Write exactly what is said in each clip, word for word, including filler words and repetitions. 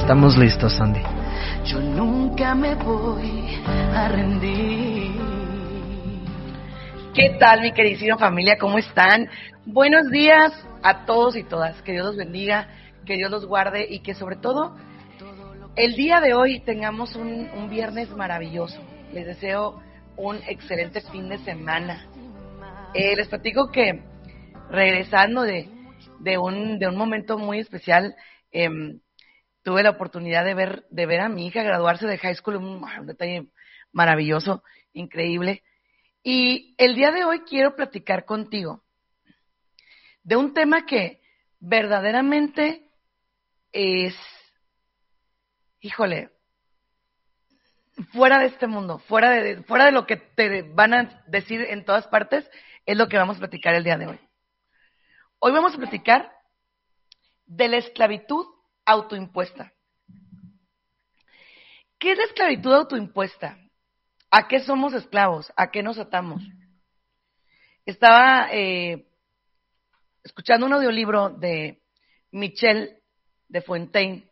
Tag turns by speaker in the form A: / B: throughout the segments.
A: Estamos listos, Sandy.
B: Yo nunca me voy a rendir.
C: ¿Qué tal, mi queridísima familia? ¿Cómo están? Buenos días a todos y todas. Que Dios los bendiga, que Dios los guarde y que sobre todo el día de hoy tengamos un, un viernes maravilloso. Les deseo un excelente fin de semana. Eh, les platico que regresando de, de, un, de un momento muy especial, eh, tuve la oportunidad de ver, de ver a mi hija graduarse de high school, un, un detalle maravilloso, increíble. Y el día de hoy quiero platicar contigo de un tema que verdaderamente es, híjole, fuera de este mundo, fuera de, fuera de lo que te van a decir en todas partes, es lo que vamos a platicar el día de hoy. Hoy vamos a platicar de la esclavitud autoimpuesta. ¿Qué es la esclavitud autoimpuesta? ¿A qué somos esclavos? ¿A qué nos atamos? Estaba eh, escuchando un audiolibro de Michel de Fontaine,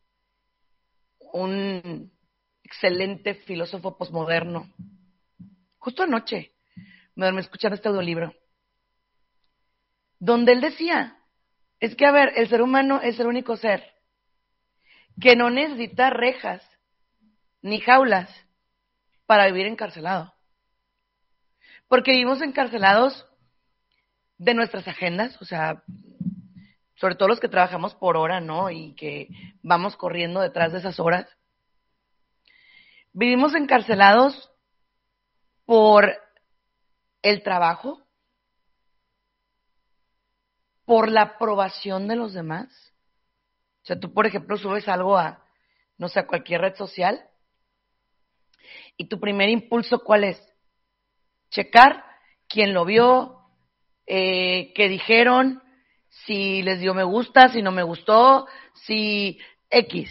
C: un excelente filósofo posmoderno. Justo anoche me dormí escuchando este audiolibro, donde él decía, es que a ver, el ser humano es el único ser que no necesita rejas ni jaulas para vivir encarcelado. Porque vivimos encarcelados de nuestras agendas, o sea, sobre todo los que trabajamos por hora, ¿no? Y que vamos corriendo detrás de esas horas. Vivimos encarcelados por el trabajo, por la aprobación de los demás. O sea, tú, por ejemplo, subes algo a, no sé, a cualquier red social, y tu primer impulso, ¿cuál es? Checar quién lo vio, eh, qué dijeron, si les dio me gusta, si no me gustó, si X.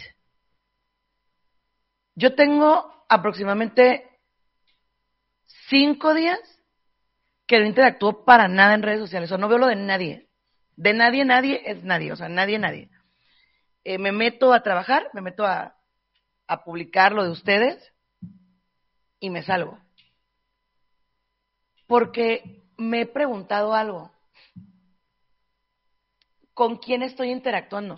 C: Yo tengo aproximadamente cinco días que no interactúo para nada en redes sociales, o no veo lo de nadie. De nadie, nadie es nadie, o sea, nadie, nadie. Eh, me meto a trabajar, me meto a, a publicar lo de ustedes y me salgo. Porque me he preguntado algo. ¿Con quién estoy interactuando?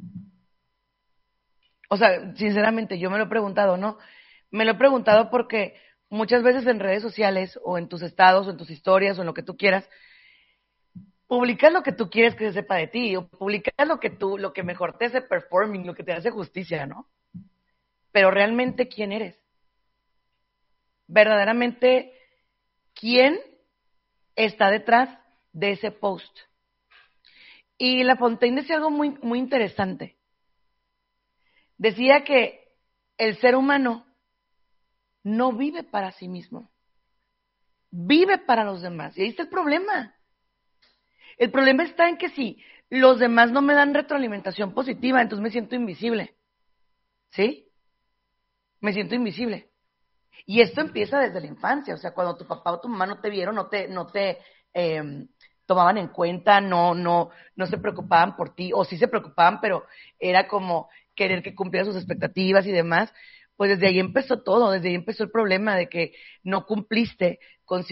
C: O sea, sinceramente, yo me lo he preguntado, ¿no? Me lo he preguntado porque muchas veces en redes sociales o en tus estados o en tus historias o en lo que tú quieras, publicas lo que tú quieres que se sepa de ti, o publicas lo que tú, lo que mejor te hace performing, lo que te hace justicia, ¿no? Pero realmente, ¿quién eres? Verdaderamente, ¿quién está detrás de ese post? Y La Fontaine decía algo muy, muy interesante. Decía que el ser humano no vive para sí mismo, vive para los demás. Y ahí está el problema. El problema está en que si los demás no me dan retroalimentación positiva, entonces me siento invisible. ¿Sí? Me siento invisible. Y esto empieza desde la infancia, o sea, cuando tu papá o tu mamá no te vieron, no te, no te eh, tomaban en cuenta, no, no, no se preocupaban por ti, o sí se preocupaban, pero era como querer que cumplieran sus expectativas y demás, pues desde ahí empezó todo, desde ahí empezó el problema de que no cumpliste con ciertas